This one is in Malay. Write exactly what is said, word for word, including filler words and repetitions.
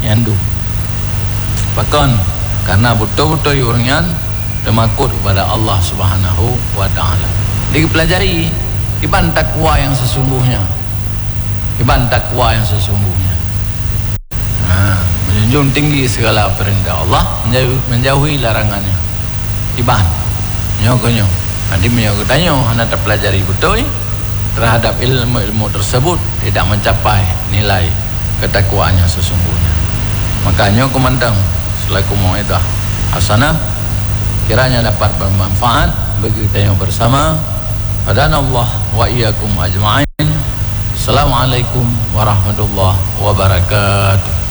yandu. Bahkan karena betul-betul orangnya termakut kepada Allah Subhanahu wa taala. Dipelajari iban takwa yang sesungguhnya. Iban takwa yang sesungguhnya. Nah, menjunjung tinggi segala perintah Allah, menjauhi, menjauhi larangannya. Iban nyokonyo. Nanti menyokong tanya, anda terpelajari betul terhadap ilmu-ilmu tersebut tidak mencapai nilai ketakwaannya sesungguhnya. Makanya kumandang selaku mau'idah hasanah kiranya dapat bermanfaat bagi kita yang bersama. Hadanallah wa iyyakum ajma'in. Assalamualaikum warahmatullahi wabarakatuh.